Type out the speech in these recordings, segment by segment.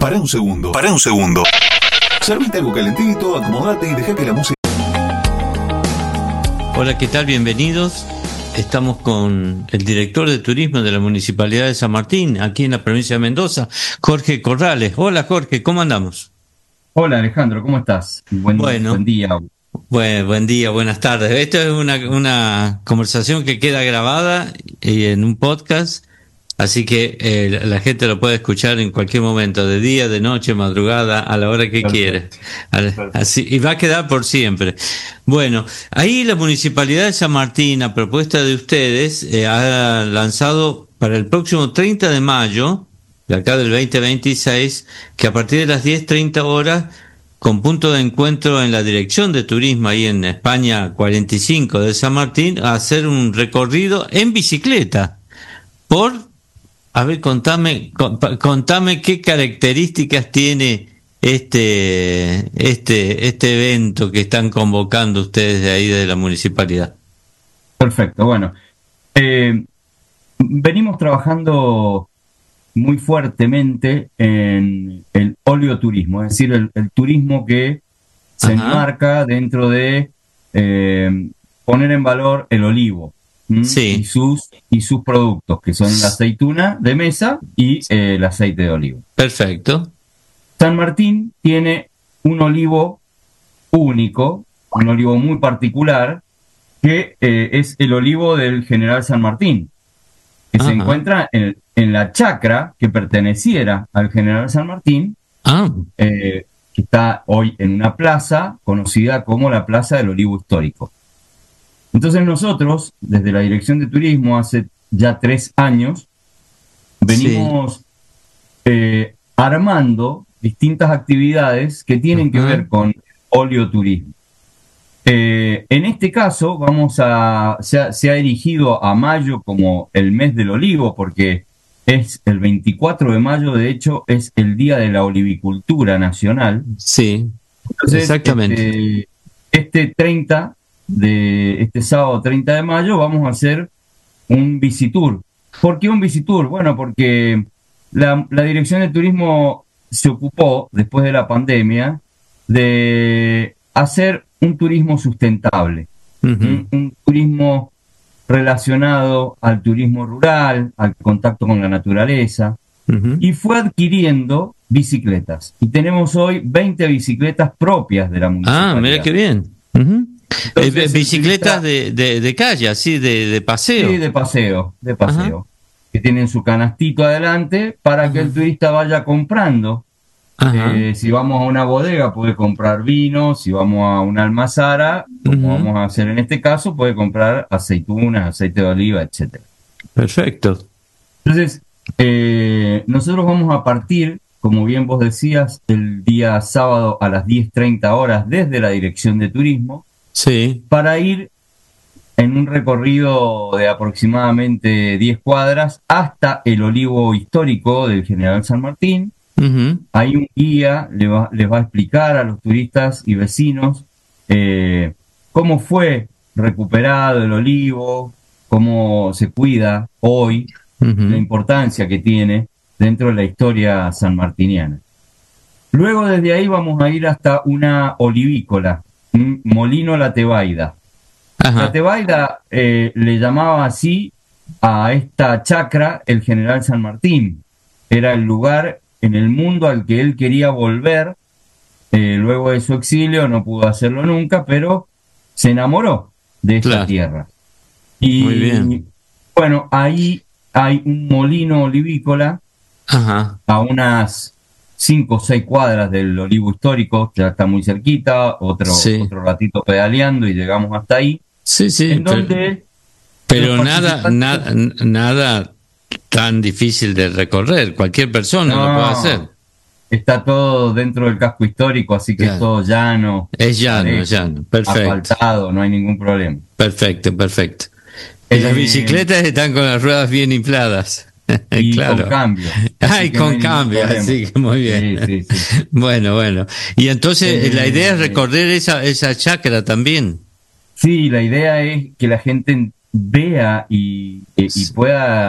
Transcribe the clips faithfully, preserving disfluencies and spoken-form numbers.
Para un segundo. Para un segundo. Servite algo calentito, acomodate y deja que la música... Hola, ¿qué tal? Bienvenidos. Estamos con el director de turismo de la Municipalidad de San Martín, aquí en la provincia de Mendoza, Jorge Corrales. Hola, Jorge, ¿cómo andamos? Hola, Alejandro, ¿cómo estás? Buen, bueno, buen día. Buen, buen día, buenas tardes. Esta es una, una conversación que queda grabada y en un podcast, así que eh, la gente lo puede escuchar en cualquier momento, de día, de noche, madrugada, a la hora que Perfecto. quiere. Así, y va a quedar por siempre. Bueno, ahí la Municipalidad de San Martín, a propuesta de ustedes, eh, ha lanzado para el próximo treinta de mayo, de acá del veinte veintiséis, que a partir de las diez treinta horas, con punto de encuentro en la Dirección de Turismo, ahí en España cuarenta y cinco de San Martín, a hacer un recorrido en bicicleta por... A ver, contame, contame qué características tiene este, este, este evento que están convocando ustedes de ahí de la municipalidad. Perfecto, bueno. Eh, venimos trabajando muy fuertemente en el oleoturismo, es decir, el, el turismo que se Ajá. enmarca dentro de eh, poner en valor el olivo. ¿Mm? Sí. y sus y sus productos, que son la aceituna de mesa y eh, el aceite de olivo. Perfecto. San Martín tiene un olivo único, un olivo muy particular, que eh, es el olivo del General San Martín, que Ajá. se encuentra en, en la chacra que perteneciera al General San Martín, Ah, eh, que está hoy en una plaza conocida como la Plaza del Olivo Histórico. Entonces nosotros, desde la Dirección de Turismo, hace ya tres años, venimos sí. eh, armando distintas actividades que tienen que Ajá. ver con oleoturismo. Eh, en este caso, vamos a se ha, se ha erigido a mayo como el mes del olivo, porque es el veinticuatro de mayo, de hecho, es el Día de la Olivicultura Nacional. Sí, Entonces, exactamente. Este, este treinta de este sábado treinta de mayo vamos a hacer un visitour. ¿Por qué un visitour? Bueno, porque la, la Dirección de Turismo se ocupó, después de la pandemia, de hacer un turismo sustentable, Uh-huh. un, un turismo relacionado al turismo rural, al contacto con la naturaleza, Uh-huh. y fue adquiriendo bicicletas. Y tenemos hoy veinte bicicletas propias de la municipalidad. Ah, mira qué bien. Uh-huh. Entonces, Eh, bicicletas turista, de, de, de calle, así, de, de paseo. sí, de paseo, de paseo, Ajá. que tienen su canastito adelante para Ajá. que el turista vaya comprando. Ajá. Eh, si vamos a una bodega puede comprar vino, si vamos a una almazara, como Uh-huh. vamos a hacer en este caso, puede comprar aceitunas, aceite de oliva, etcétera. Perfecto. Entonces, eh, nosotros vamos a partir, como bien vos decías, el día sábado a las diez treinta horas desde la Dirección de Turismo, Sí. para ir en un recorrido de aproximadamente diez cuadras hasta el olivo histórico del General San Martín. Uh-huh. Ahí un guía le va, les va a explicar a los turistas y vecinos eh, cómo fue recuperado el olivo, cómo se cuida hoy, Uh-huh. la importancia que tiene dentro de la historia sanmartiniana. Luego desde ahí vamos a ir hasta una olivícola, un Molino La Tebaida. La Ajá. Tebaida eh, le llamaba así a esta chacra el General San Martín. Era el lugar en el mundo al que él quería volver. Eh, luego de su exilio no pudo hacerlo nunca, pero se enamoró de esta Claro. tierra. Y Muy bien. bueno, ahí hay un molino olivícola Ajá. a unas cinco o seis cuadras del olivo histórico, ya está muy cerquita, otro, Sí. otro ratito pedaleando y llegamos hasta ahí, Sí, sí. en Pero, donde pero los nada, participantes- nada, nada tan difícil de recorrer. Cualquier persona lo puede No, hacer. está todo dentro del casco histórico, así que Claro. es todo llano, Es llano, parejo, es llano. Perfecto. asfaltado, no hay ningún problema. Perfecto, perfecto. Y las Eh, bicicletas están con las ruedas bien infladas. Y Claro. con cambio. Ay, así que no con hay ningún cambio, problema. así que muy bien. Sí, sí, sí. Bueno, bueno. Y entonces Eh, la idea es recorrer esa, esa chacra también. Sí, la idea es que la gente vea y, y- y pueda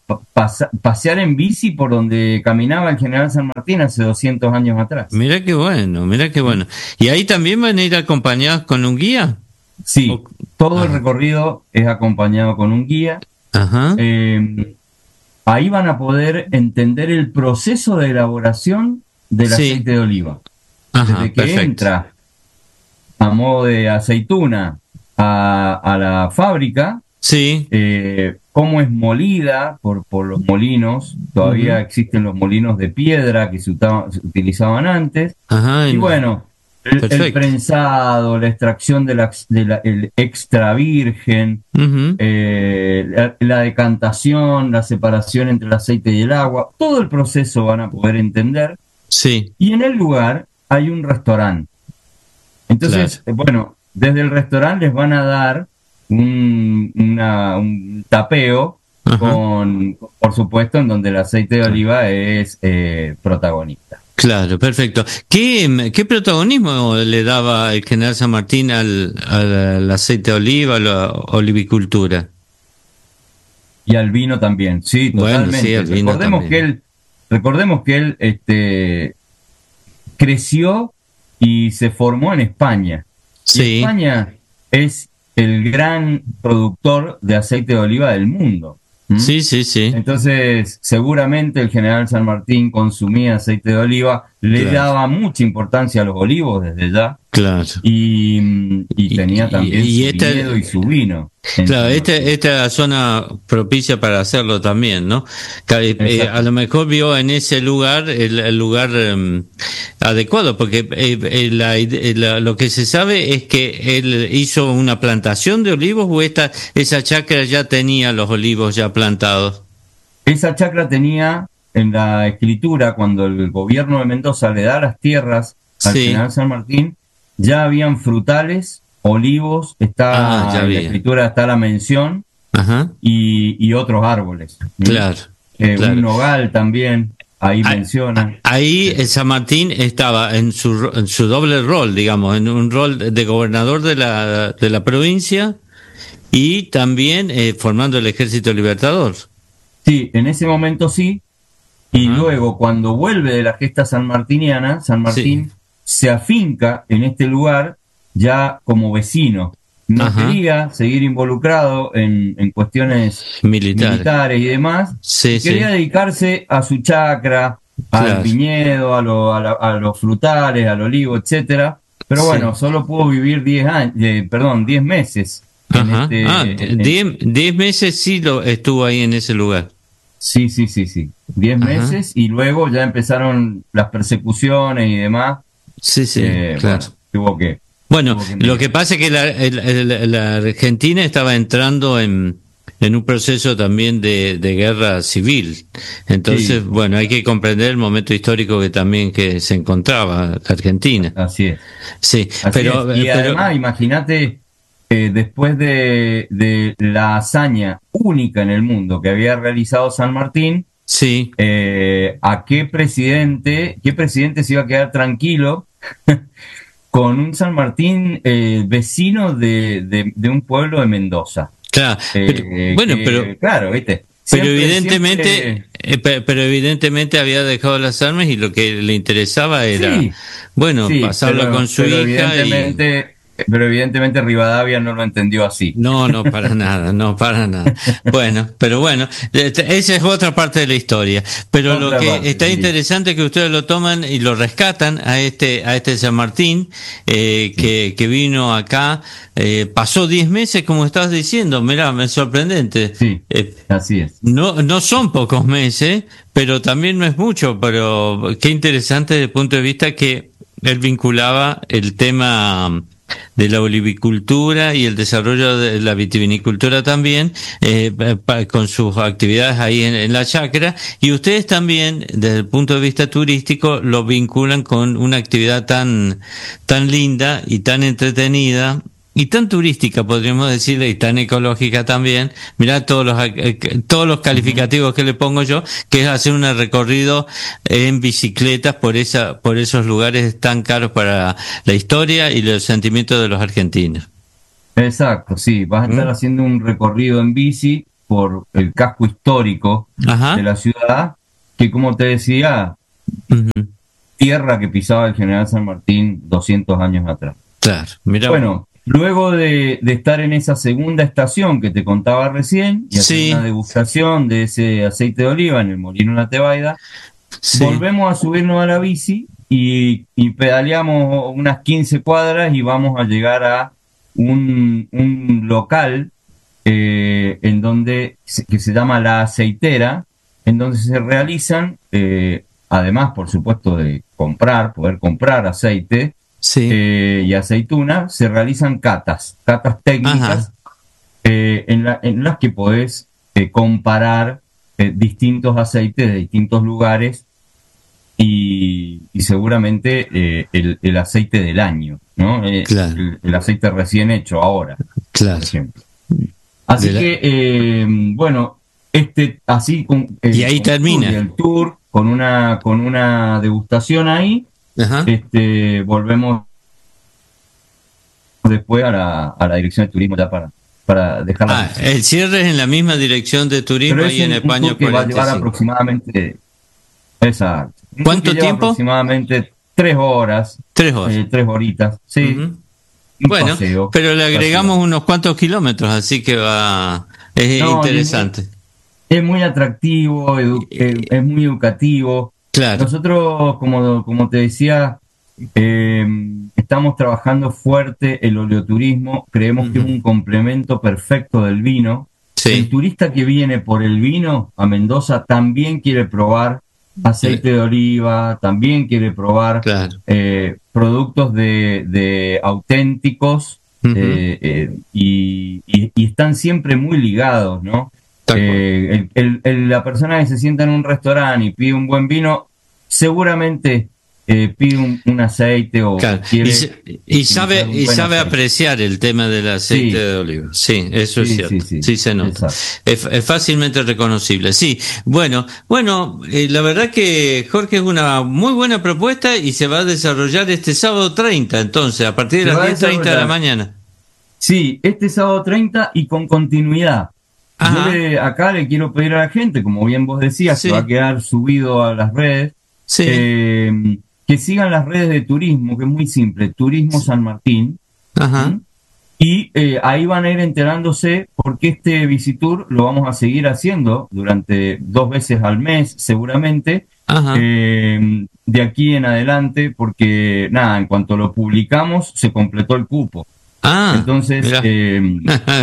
pa- pasa- pasear en bici por donde caminaba el general San Martín hace doscientos años atrás. Mira qué bueno, mira qué bueno. ¿Y ahí también van a ir acompañados con un guía? Sí, O- todo el Ajá. recorrido es acompañado con un guía. Ajá. Eh, ahí van a poder entender el proceso de elaboración del Sí. aceite de oliva. Ajá, Desde que perfecto. entra a modo de aceituna a, a la fábrica, Sí, eh, cómo es molida por, por los molinos. Todavía Ujú. existen los molinos de piedra que se, utaban- se utilizaban antes. ajá. Y en- bueno, el, el Perfecto. prensado, la extracción de la, de la- el extra virgen, Ujú. eh, la, la decantación, la separación entre el aceite y el agua, todo el proceso van a poder entender. Sí, Y en el lugar hay un restaurante. Entonces, eh, bueno, desde el restaurante les van a dar un, una- un tapeo Ajá. con, por supuesto, en donde el aceite de oliva es eh, protagonista. claro, perfecto. ¿Qué, qué protagonismo le daba el general San Martín al, al, al aceite de oliva, a la olivicultura? Y al vino también, sí, Bueno, totalmente. sí, al vino recordemos también. que él, recordemos que él este, creció y se formó en España. Y Sí, España es el gran productor de aceite de oliva del mundo. ¿Mm? sí, sí, sí. Entonces, seguramente el general San Martín consumía aceite de oliva, le Claro. daba mucha importancia a los olivos desde ya, Claro. y, y Y- tenía y- también y su esta- viñedo y su vino. en Claro, San esta, Martín. esta es la zona propicia para hacerlo también, ¿no? Ca- eh, Exacto. a lo mejor vio en ese lugar el, el lugar eh, adecuado, porque eh, eh, la ide- la- lo que se sabe es que él hizo una plantación de olivos o esta, esa chacra ya tenía los olivos ya plantados. Esa chacra tenía en la escritura, cuando el gobierno de Mendoza le da las tierras al Sí. general San Martín, ya habían frutales, olivos, está Ah, ya en la había. escritura está la mención, Ajá, y, y otros árboles. ¿Mm? claro. Eh, claro. Un nogal también, ahí Ah, menciona. Ahí eh, San Martín estaba en su, ro- en su doble rol, digamos, en un rol de gobernador de la, de la provincia y también eh, formando el Ejército Libertador. Sí, en ese momento sí, y Ajá. luego cuando vuelve de la gesta sanmartiniana, San Martín se afinca en este lugar ya como vecino. No Ajá. quería seguir involucrado en, en cuestiones Militar. militares y demás, Sí, y quería sí. dedicarse a su chacra, Claro. al viñedo, a, lo- a, la- a los frutales, al olivo, etcétera. Pero Sí. bueno, solo pudo vivir diez años, eh, perdón, diez meses. en Ajá. este- Ah, en- en- diez, diez meses sí lo estuvo ahí en ese lugar. Sí, sí, sí, sí. Diez Ajá. meses, y luego ya empezaron las persecuciones y demás. Sí, sí, eh, claro. bueno, tuvo que... Bueno, tuvo que lo que pasa es que la, el- el- la Argentina estaba entrando en, en un proceso también de, de guerra civil. Entonces, Sí. bueno, hay que comprender el momento histórico que también que se encontraba la Argentina. Así es. Sí, Así pero, es. Y pero- además, imagínate, eh, después de, de la hazaña única en el mundo que había realizado San Martín, sí, eh, ¿a qué presidente, qué presidente se iba a quedar tranquilo con un San Martín eh, vecino de, de, de un pueblo de Mendoza? claro. Eh, pero- bueno, que, pero claro, ¿viste? Pero Siempre- evidentemente, siempre- eh, pe- pero evidentemente había dejado las armas y lo que le interesaba era, Sí, bueno, sí, pasarlo pero- con su pero hija y evidentemente, pero evidentemente Rivadavia no lo entendió así. no, no para nada, no para nada. Bueno, pero bueno, este, esa es otra parte de la historia. Pero lo Otra que parte, está sí. interesante es que ustedes lo toman y lo rescatan a este a este San Martín eh, que que vino acá, eh, pasó diez meses como estabas diciendo. Mirá, es sorprendente. Sí, Eh, así es. No, no son pocos meses, pero también no es mucho, pero qué interesante desde el punto de vista que él vinculaba el tema de la olivicultura y el desarrollo de la vitivinicultura también, eh, pa- con sus actividades ahí en, en la chacra, y ustedes también, desde el punto de vista turístico, lo vinculan con una actividad tan, tan linda y tan entretenida, y tan turística, podríamos decirle, y tan ecológica también. Mirá todos los eh, todos los calificativos que le pongo yo, que es hacer un recorrido en bicicletas por esa por esos lugares tan caros para la historia y los sentimientos de los argentinos. Exacto, sí. Vas a estar ¿Mm? haciendo un recorrido en bici por el casco histórico Ajá. de la ciudad, que como te decía, Uh-huh. tierra que pisaba el general San Martín doscientos años atrás. Claro, mira. Bueno, luego de, de estar en esa segunda estación que te contaba recién, y hacer Sí. una degustación de ese aceite de oliva en el Molino La Tebaida, Sí. volvemos a subirnos a la bici y, y pedaleamos unas quince cuadras y vamos a llegar a un, un local eh, en donde se- que se llama La Aceitera, en donde se realizan, eh, además por supuesto de comprar, poder comprar aceite Sí. eh, y aceituna, se realizan catas, catas técnicas eh, en, la- en las que podés eh, comparar eh, distintos aceites de distintos lugares y, y seguramente eh, el, el aceite del año, ¿no? Eh, Claro. el, el aceite recién hecho ahora, Claro. por ejemplo. Así De la- que, eh, bueno, este, así con, eh, Y ahí termina. concluye el tour con una, con una degustación ahí. Ajá. Este, volvemos después a la, a la dirección de turismo ya para, para dejarla. Ah, el cierre es en la misma dirección de turismo Pero es ahí en un- un España tour que va a llevar cuarenta y cinco. aproximadamente, exacto. Un tour ¿Cuánto que lleva tiempo? Aproximadamente tres horas, Tres horas. eh, tres horitas, sí. Ujú. Un Bueno, paseo. pero le agregamos Paseo. unos cuantos kilómetros, así que va, es No, interesante. Es muy atractivo, edu- eh, es muy educativo. Claro, Nosotros, como, como te decía, eh, estamos trabajando fuerte el oleoturismo. Creemos que es Ujú. un complemento perfecto del vino. El sí, turista que viene por el vino a Mendoza también quiere probar aceite de oliva, también quiere probar claro. eh, productos de, de auténticos Ujú. eh, eh, y, y- y están siempre muy ligados, ¿no? Tal cual. Eh, el- el- el- la persona que se sienta en un restaurante y pide un buen vino, seguramente eh, pide un, un aceite o Claro. quiere Y, se- y sabe utilizar un y buen sabe aceite. apreciar el tema del aceite Sí. de oliva. Sí, eso es Sí, cierto. sí, Sí, sí. se nota. Exacto. Es, es fácilmente reconocible. Sí. Bueno, bueno, eh, la verdad que Jorge es una muy buena propuesta y se va a desarrollar este sábado treinta, entonces, a partir de Se las va a diez treinta de la desarrollar. mañana. Sí, este sábado treinta y con continuidad. Ajá. Yo le- acá le quiero pedir a la gente, como bien vos decías, Sí. que va a quedar subido a las redes, Sí. eh, que sigan las redes de turismo, que es muy simple, Turismo San Martín, Ajá. ¿m? y eh, ahí van a ir enterándose porque este Visitur lo vamos a seguir haciendo durante dos veces al mes, seguramente, Ajá. eh, de aquí en adelante, porque nada, en cuanto lo publicamos, se completó el cupo. Ah. Entonces, mirá. eh,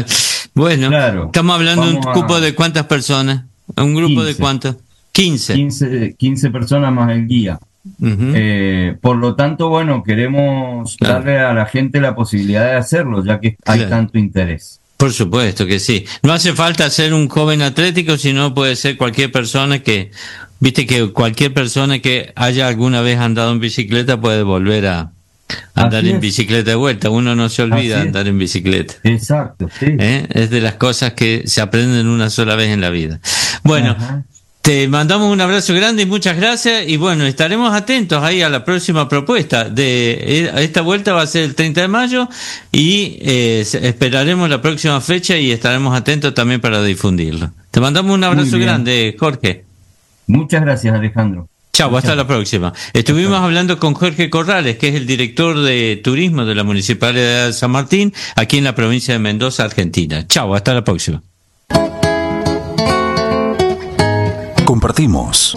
Bueno, claro, estamos hablando de un vamos a- cupo de cuántas personas, un grupo de quince. cuántas, quince. quince, quince personas más el guía. Ujú. Eh, por lo tanto, bueno, queremos Claro. darle a la gente la posibilidad de hacerlo, ya que hay Claro. tanto interés. Por supuesto que sí. No hace falta ser un joven atlético, sino puede ser cualquier persona que, viste que cualquier persona que haya alguna vez andado en bicicleta puede volver a andar Así en es. bicicleta de vuelta. Uno no se olvida Así de es. andar en bicicleta. Exacto, sí. ¿eh? Es de las cosas que se aprenden una sola vez en la vida. Bueno, Ajá. te mandamos un abrazo grande y muchas gracias y bueno, estaremos atentos ahí a la próxima propuesta. De esta vuelta va a ser el treinta de mayo y eh, esperaremos la próxima fecha y estaremos atentos también para difundirlo. Te mandamos un abrazo Muy bien. grande, Jorge. Muchas gracias, Alejandro. Chau, hasta la próxima. Estuvimos hablando con Jorge Corrales, que es el director de turismo de la Municipalidad de San Martín, aquí en la provincia de Mendoza, Argentina. Chau, hasta la próxima. Compartimos.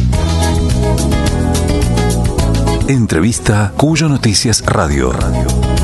Entrevista Cuyo Noticias Radio. Radio.